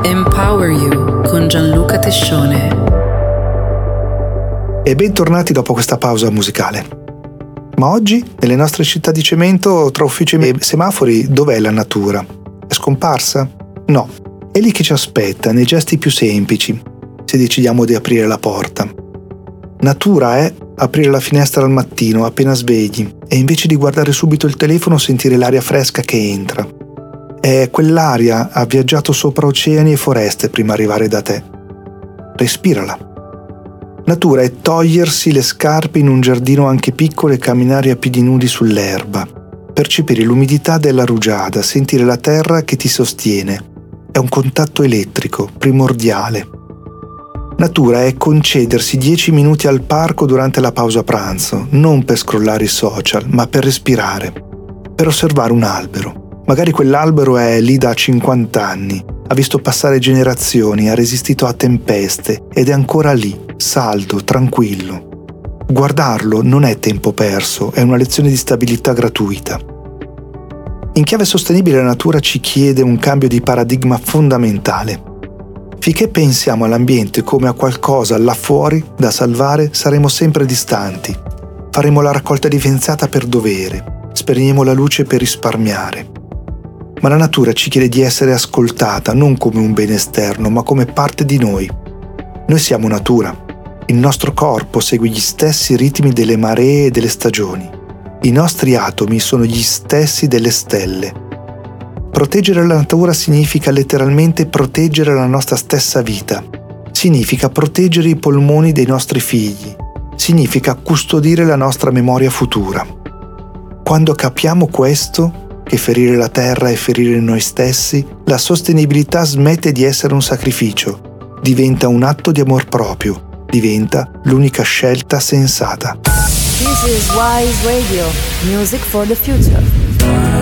Empower You con Gianluca Tescione. E bentornati dopo questa pausa musicale. Ma oggi, nelle nostre città di cemento, tra uffici e semafori, dov'è la natura? È scomparsa? No, è lì che ci aspetta, nei gesti più semplici, se decidiamo di aprire la porta. Natura è aprire la finestra al mattino, appena svegli, e invece di guardare subito il telefono sentire l'aria fresca che entra. È quell'aria ha viaggiato sopra oceani e foreste prima di arrivare da te. Respirala. Natura è togliersi le scarpe in un giardino anche piccolo e camminare a piedi nudi sull'erba. Percepire l'umidità della rugiada, sentire la terra che ti sostiene. È un contatto elettrico, primordiale. Natura è concedersi 10 minuti al parco durante la pausa pranzo, non per scrollare i social, ma per respirare, per osservare un albero. Magari quell'albero è lì da 50 anni, ha visto passare generazioni, ha resistito a tempeste ed è ancora lì, saldo, tranquillo. Guardarlo non è tempo perso, è una lezione di stabilità gratuita. In chiave sostenibile la natura ci chiede un cambio di paradigma fondamentale. Finché pensiamo all'ambiente come a qualcosa là fuori da salvare, saremo sempre distanti. Faremo la raccolta differenziata per dovere, spegneremo la luce per risparmiare. Ma la natura ci chiede di essere ascoltata non come un bene esterno, ma come parte di noi. Noi siamo natura. Il nostro corpo segue gli stessi ritmi delle maree e delle stagioni. I nostri atomi sono gli stessi delle stelle. Proteggere la natura significa letteralmente proteggere la nostra stessa vita. Significa proteggere i polmoni dei nostri figli. Significa custodire la nostra memoria futura. Quando capiamo questo, che ferire la terra è ferire noi stessi, la sostenibilità smette di essere un sacrificio, diventa un atto di amor proprio, diventa l'unica scelta sensata. This is Wise Radio, music for the future.